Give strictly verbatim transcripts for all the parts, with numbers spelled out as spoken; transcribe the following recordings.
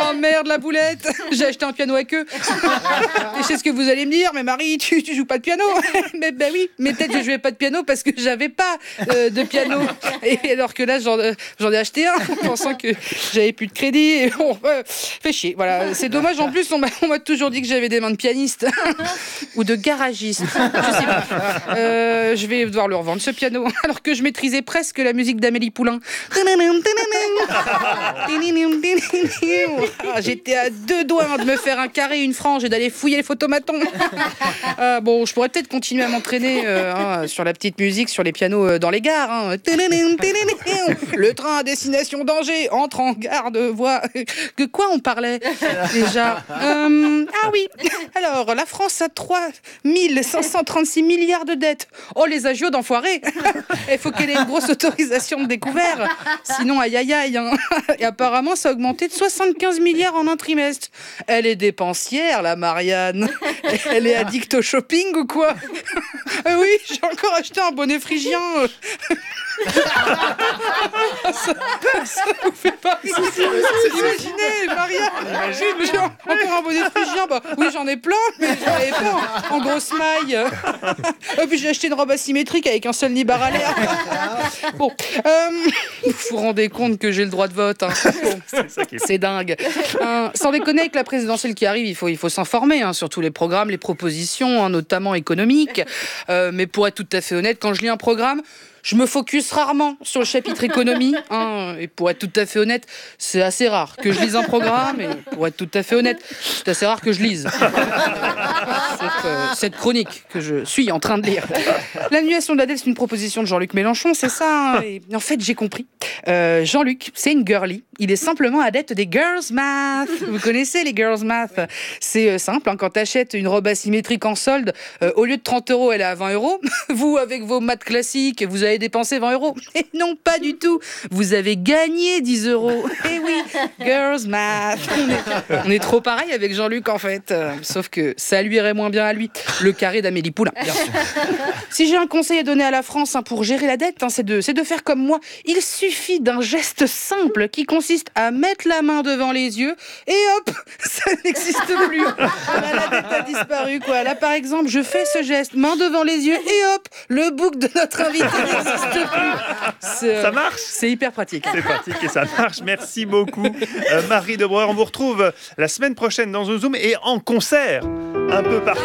Oh merde, la boulette. J'ai acheté un piano à queue. Et je sais ce que vous allez me dire, mais Marie, tu, tu joues pas de piano. Mais ben oui, mais peut-être que je jouais pas de piano parce que j'avais pas euh, de piano. Et alors que là, j'en, j'en ai acheté un, pensant que j'avais plus de crédit. Et bon, euh, fait chier. Voilà, c'est dommage. En plus, on m'a, on m'a toujours dit que j'avais des mains de pianiste ou de garagiste. Je sais pas. Euh, je vais devoir le revendre ce piano, alors que je maîtrisais presque la musique d'Amélie Poulain. Ah, j'étais à deux doigts de me faire un carré, une frange et d'aller fouiller les photomatons. Euh, bon, je pourrais peut-être continuer à m'entraîner euh, hein, sur la petite musique, sur les pianos euh, dans les gares. Hein. Le train à destination d'Angers entre en gare de voie. De quoi on parlait déjà euh, Ah oui. Alors, la France a trois mille cinq cent trente-six milliards de dettes. Oh, les agios d'enfoirés. Il faut qu'elle ait une grosse autorisation de découvert. Sinon, aïe aïe aïe. Hein. Et apparemment, ça a augmenté de soixante-quinze milliards en un trimestre. Elle est dépensière, la Marianne. Elle est addicte au shopping ou quoi? euh, Oui, j'ai encore acheté un bonnet phrygien. ça, ça vous fait pas rire? Imaginez, Marianne. J'ai, j'ai encore un bonnet phrygien. Bah, oui, j'en ai plein, mais j'en ai pas en, en grosse maille. Et puis j'ai acheté une robe asymétrique avec un seul nibar à l'air. Bon, euh, vous vous rendez compte que j'ai le droit de vote. Hein. Bon, c'est, c'est dingue. Euh, sans déconner, avec la présidentielle qui arrive, il faut, il faut s'informer hein, sur tous les programmes, les propositions, hein, notamment économiques. Euh, mais pour être tout à fait honnête, quand je lis un programme, je me focus rarement sur le chapitre économie. Hein, et pour être tout à fait honnête, c'est assez rare que je lise un programme. Et pour être tout à fait honnête, c'est assez rare que je lise cette, euh, cette chronique que je suis en train de lire. L'annulation de la dette, c'est une proposition de Jean-Luc Mélenchon, c'est ça. Hein, et en fait, j'ai compris. Euh, Jean-Luc, c'est une girly. Il est simplement adepte des girls math. Vous connaissez les girls math? C'est euh, simple. Hein, quand tu achètes une robe asymétrique en solde, euh, au lieu de trente euros, elle est à vingt euros. Vous, avec vos maths classiques, vous avez dépensé vingt euros. Et non, pas du tout. Vous avez gagné dix euros. Et oui, girls math. On est, on est trop pareil avec Jean-Luc, en fait. Euh, sauf que ça lui irait moins bien à lui. Le carré d'Amélie Poulain, bien sûr. Si j'ai un conseil à donner à la France hein, pour gérer la dette, hein, c'est, de, c'est de faire comme moi. Il suffit d'un geste simple qui consiste à mettre la main devant les yeux et hop, ça n'existe plus. Ah, la dette a disparu, quoi. Là, par exemple, je fais ce geste, main devant les yeux et hop, le bouc de notre invité n'existe plus. C'est, ça marche. C'est hyper pratique. C'est pratique et ça marche. Merci beaucoup, euh, Marie de Breuer. On vous retrouve la semaine prochaine dans un Zoom et en concert un peu partout.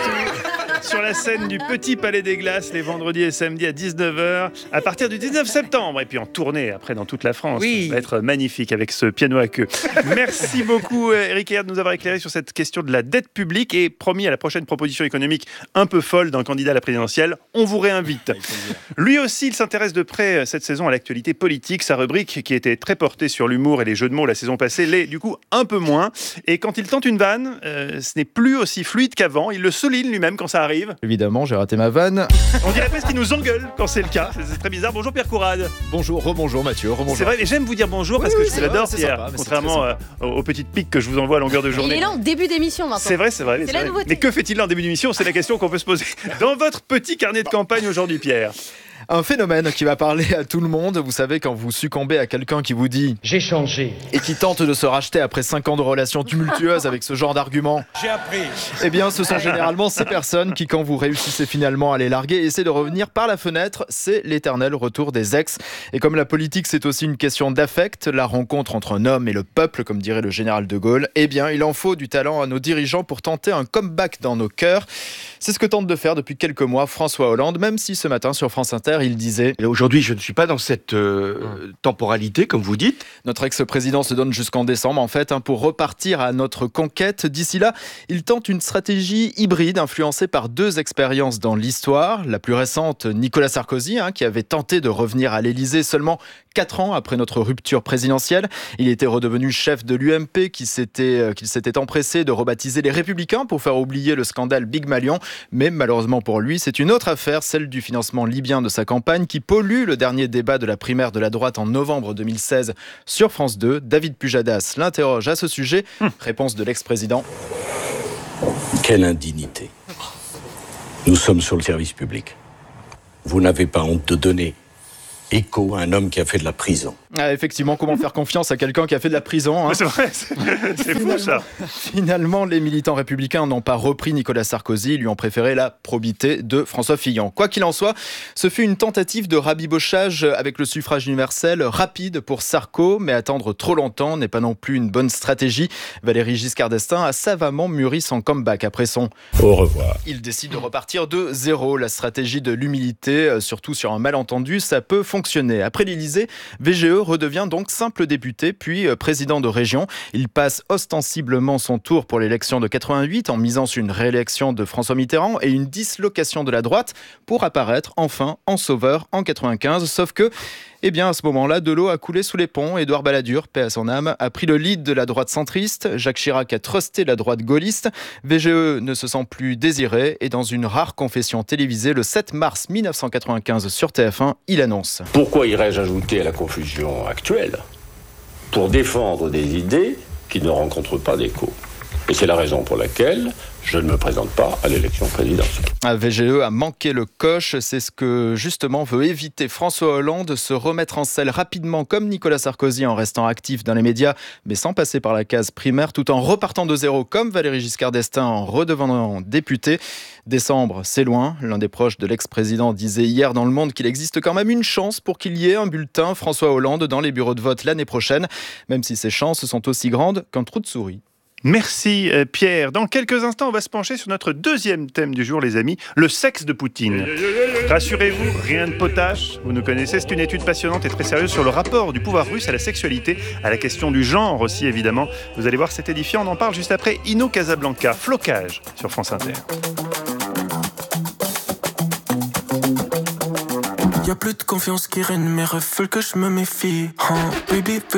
Sur la scène du Petit Palais des Glaces les vendredis et samedis à dix-neuf heures à partir du dix-neuf septembre et puis en tournée après dans toute la France. Oui. Ça va être magnifique avec ce piano à queue. Merci beaucoup Éric Heyer de nous avoir éclairé sur cette question de la dette publique et promis à la prochaine proposition économique un peu folle d'un candidat à la présidentielle, on vous réinvite. Lui aussi il s'intéresse de près cette saison à l'actualité politique. Sa rubrique qui était très portée sur l'humour et les jeux de mots la saison passée l'est du coup un peu moins et quand il tente une vanne, euh, ce n'est plus aussi fluide qu'avant. Il le souligne lui-même quand ça arrive. Évidemment, j'ai raté ma vanne. On dirait presque qu'il nous engueule quand c'est le cas. C'est très bizarre. Bonjour Pierre Courade. Bonjour, rebonjour Mathieu, rebonjour. C'est vrai, mais j'aime vous dire bonjour oui, parce oui, que je c'est l'adore, vrai, Pierre. sympa, Contrairement euh, aux petites piques que je vous envoie à longueur de journée. Il est là en début d'émission maintenant. C'est vrai, c'est vrai. C'est c'est la vrai. nouveauté. Mais que fait-il là en début d'émission? C'est la question qu'on peut se poser. Dans votre petit carnet de campagne aujourd'hui, Pierre. Un phénomène qui va parler à tout le monde. Vous savez, quand vous succombez à quelqu'un qui vous dit « J'ai changé » et qui tente de se racheter après cinq ans de relations tumultueuses avec ce genre d'argument. J'ai appris. Eh bien, ce sont généralement ces personnes qui, quand vous réussissez finalement à les larguer, essaient de revenir par la fenêtre. C'est l'éternel retour des ex. Et comme la politique, c'est aussi une question d'affect, la rencontre entre un homme et le peuple, comme dirait le général de Gaulle, eh bien, il en faut du talent à nos dirigeants pour tenter un comeback dans nos cœurs. C'est ce que tente de faire depuis quelques mois François Hollande, même si ce matin sur France Inter, il disait « Aujourd'hui, je ne suis pas dans cette euh, temporalité, comme vous dites. » Notre ex-président se donne jusqu'en décembre, en fait, hein, pour repartir à notre conquête. D'ici là, il tente une stratégie hybride influencée par deux expériences dans l'histoire. La plus récente, Nicolas Sarkozy, hein, qui avait tenté de revenir à l'Élysée seulement quatre ans après notre rupture présidentielle. Il était redevenu chef de l'U M P, qui s'était, euh, qu'il s'était empressé de rebaptiser les Républicains pour faire oublier le scandale Big Malion. Mais malheureusement pour lui, c'est une autre affaire, celle du financement libyen de sa campagne, qui pollue le dernier débat de la primaire de la droite en novembre deux mille seize sur France deux. David Pujadas l'interroge à ce sujet. Hum. Réponse de l'ex-président. Quelle indignité. Nous sommes sur le service public. Vous n'avez pas honte de donner écho à un homme qui a fait de la prison. Ah, effectivement, comment faire confiance à quelqu'un qui a fait de la prison, hein ? C'est vrai, c'est, c'est fou ça. Finalement, les militants républicains n'ont pas repris Nicolas Sarkozy, ils lui ont préféré la probité de François Fillon. Quoi qu'il en soit, ce fut une tentative de rabibochage avec le suffrage universel rapide pour Sarko, mais attendre trop longtemps n'est pas non plus une bonne stratégie. Valéry Giscard d'Estaing a savamment mûri son comeback après son Au revoir. Il décide de repartir de zéro. La stratégie de l'humilité, surtout sur un malentendu, ça peut fonctionner. Après l'Élysée, V G E redevient donc simple député, puis président de région. Il passe ostensiblement son tour pour l'élection de quatre-vingt-huit en misant sur une réélection de François Mitterrand et une dislocation de la droite pour apparaître enfin en sauveur en quatre-vingt-quinze. Sauf que, eh bien, à ce moment-là, de l'eau a coulé sous les ponts. Édouard Balladur, paix à son âme, a pris le lead de la droite centriste. Jacques Chirac a trusté la droite gaulliste. V G E ne se sent plus désiré et dans une rare confession télévisée le sept mars mille neuf cent quatre-vingt-quinze sur T F un, il annonce. Pourquoi irais-je ajouter à la confusion actuelle pour défendre des idées qui ne rencontrent pas d'écho ? Et c'est la raison pour laquelle je ne me présente pas à l'élection présidentielle. V G E a manqué le coche, c'est ce que justement veut éviter François Hollande, se remettre en selle rapidement comme Nicolas Sarkozy en restant actif dans les médias, mais sans passer par la case primaire, tout en repartant de zéro comme Valéry Giscard d'Estaing en redevenant député. Décembre, c'est loin. L'un des proches de l'ex-président disait hier dans Le Monde qu'il existe quand même une chance pour qu'il y ait un bulletin François Hollande dans les bureaux de vote l'année prochaine, même si ces chances sont aussi grandes qu'un trou de souris. Merci Pierre. Dans quelques instants, on va se pencher sur notre deuxième thème du jour, les amis, le sexe de Poutine. Rassurez-vous, rien de potache, vous nous connaissez, c'est une étude passionnante et très sérieuse sur le rapport du pouvoir russe à la sexualité, à la question du genre aussi évidemment. Vous allez voir, c'est édifiant, on en parle juste après Inno Casablanca, Flocage sur France Inter. Y'a plus de confiance qui règne, mes rêves veulent que je me méfie. Huh, baby, veut